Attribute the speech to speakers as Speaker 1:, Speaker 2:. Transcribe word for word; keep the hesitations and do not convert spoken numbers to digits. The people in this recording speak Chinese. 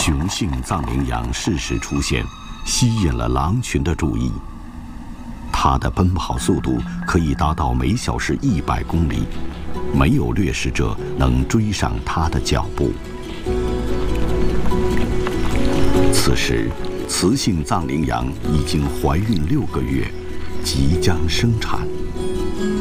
Speaker 1: 雄性藏羚羊适时出现，吸引了狼群的注意。它的奔跑速度可以达到每小时一百公里，没有掠食者能追上它的脚步。此时，雌性藏羚羊已经怀孕六个月，即将生产。